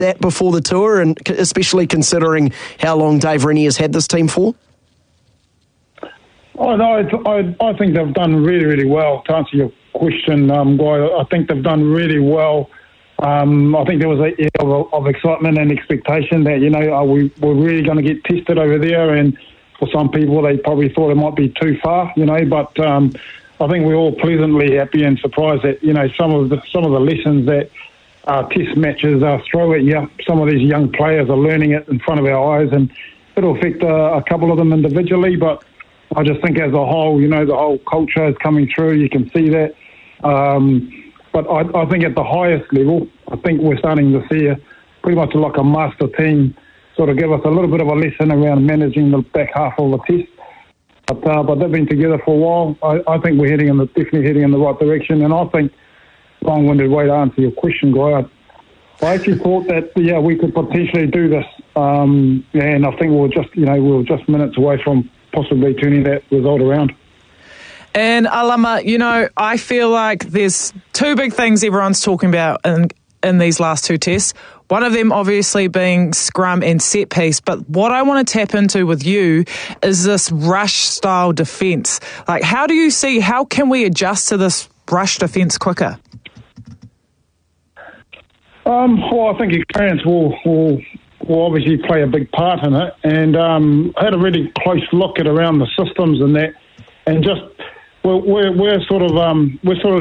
that before the tour, and especially considering how long Dave Rennie has had this team for? Oh, no, I think they've done really, really well. To answer your question, Guy, I think they've done really well. I think there was a year of excitement and expectation that, we're really going to get tested over there, and for some people they probably thought it might be too far, but I think we're all pleasantly happy and surprised that, some of the lessons that test matches throw at you, some of these young players are learning it in front of our eyes, and it'll affect a couple of them individually, but I just think as a whole, the whole culture is coming through. You can see that. But I think at the highest level, I think we're starting to see pretty much like a master team sort of give us a little bit of a lesson around managing the back half of the test. But they've been together for a while. I think we're definitely heading in the right direction. And I think, long-winded way to answer your question, Guy, I actually thought that, we could potentially do this. And I think we were just minutes away from possibly turning that result around. And Alama, I feel like there's two big things everyone's talking about in these last two tests. One of them obviously being scrum and set piece. But what I want to tap into with you is this rush style defence. Like, how can we adjust to this rush defence quicker? Well, I think experience will obviously play a big part in it. And I had a really close look at around the systems and that, and just we're sort of